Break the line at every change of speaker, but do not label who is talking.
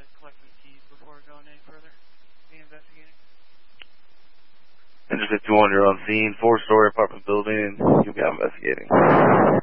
collecting the keys before going any further. Be investigating.
Engine 51, you're on scene, 4-story apartment building. You'll be investigating.